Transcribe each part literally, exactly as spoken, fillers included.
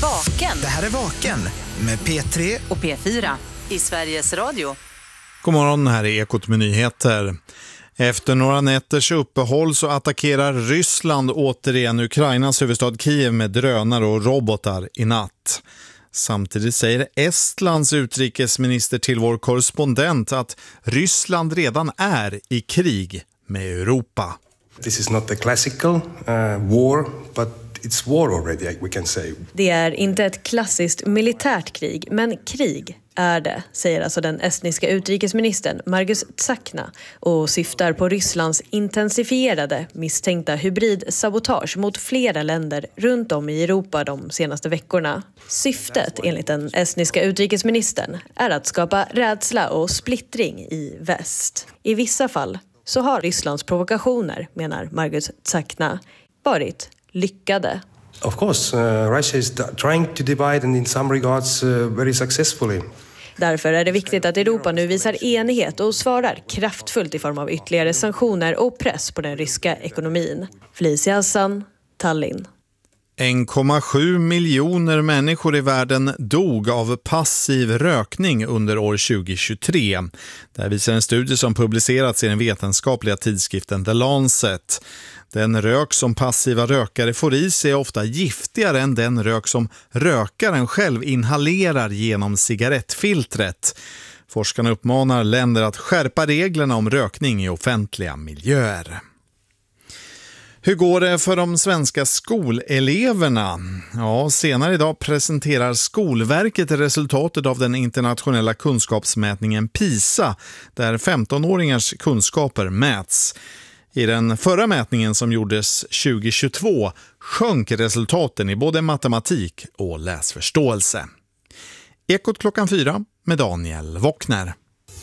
Vaken. Det här är Vaken med P tre och P fyra i Sveriges Radio. God morgon, här är Ekot med nyheter. Efter några nätters uppehåll så attackerar Ryssland återigen Ukrainas huvudstad Kiev med drönare och robotar i natt. Samtidigt säger Estlands utrikesminister till vår korrespondent att Ryssland redan är i krig med Europa. This is not a classical uh, war, but it's war already, we can say. Det är inte ett klassiskt militärt krig, men krig är det, säger alltså den estniska utrikesministern Margus Tsakna och syftar på Rysslands intensifierade misstänkta hybridsabotage mot flera länder runt om i Europa de senaste veckorna. Syftet, enligt den estniska utrikesministern, är att skapa rädsla och splittring i väst. I vissa fall så har Rysslands provokationer, menar Margus Tsakna, varit lyckade. Of course, uh, Russia is trying to divide and in some regards uh, very successfully. Därför är det viktigt att Europa nu visar enighet och svarar kraftfullt i form av ytterligare sanktioner och press på den ryska ekonomin. Felicia Hassan, Tallinn. en komma sju miljoner människor i världen dog av passiv rökning under år tjugo tjugotre. Det här visar en studie som publicerats i den vetenskapliga tidskriften The Lancet. Den rök som passiva rökare får i sig är ofta giftigare än den rök som rökaren själv inhalerar genom cigarettfiltret. Forskarna uppmanar länder att skärpa reglerna om rökning i offentliga miljöer. Hur går det för de svenska skoleleverna? Ja, senare idag presenterar Skolverket resultatet av den internationella kunskapsmätningen PISA, där femtonåringars kunskaper mäts. I den förra mätningen som gjordes tjugo tjugotvå sjönk resultaten i både matematik och läsförståelse. Ekot klockan fyra med Daniel Wockner.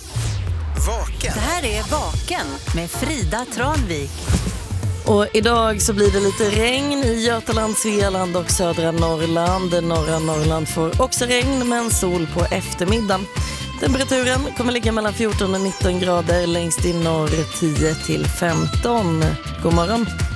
Vaken. Det här är Vaken med Frida Tranvik. Och idag så blir det lite regn i Götaland, Svealand och södra Norrland. Norra Norrland får också regn men sol på eftermiddagen. Temperaturen kommer ligga mellan fjorton och nitton grader, längst i norr tio till femton. God morgon.